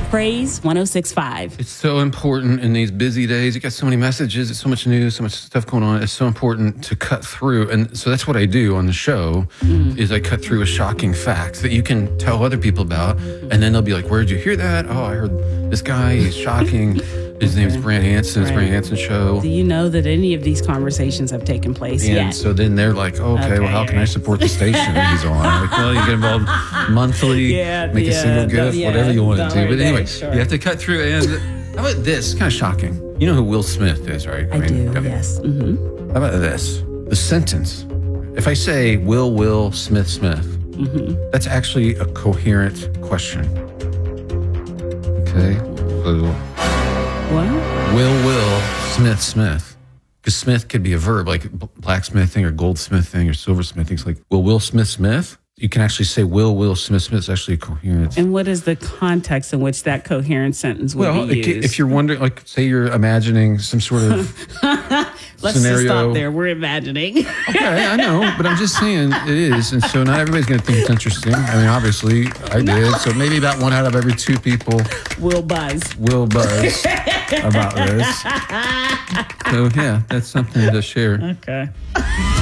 Praise 106.5. It's so important in these busy days. You got so many messages, it's so much news, so much stuff going on. It's so important to cut through. And so that's what I do on the show is I cut through a shocking fact that you can tell other people about. And then they'll be like, where did you hear that? Oh, I heard this guy, he's shocking. His name's Brant Hansen. It's Brant Hansen Show. Do you know that any of these conversations have taken place yet? And so then they're like, okay, well, how can I support the station that he's on? I'm like, well, you get involved monthly, make a single gift, whatever you want to do. But anyway, you have to cut through. And how about this? Kind of shocking. You know who Will Smith is, right? I do, yes. Mm-hmm. How about this? The sentence. If I say Will Smith, that's actually a coherent question. Okay? So, What? Will Smith. Because Smith could be a verb, like blacksmithing or goldsmithing or silversmithing. It's like, Will Smith? You can actually say Will Smith. It's actually a coherent. And what is the context in which that coherent sentence would be used? If you're wondering, like, say you're imagining some sort of Let's scenario. just stop there. We're imagining. Okay, I know, but I'm just saying it is. And so not everybody's going to think it's interesting. I mean, obviously, I did. So maybe about 1 out of every 2 people will buzz about this. So, yeah, that's something to share. Okay.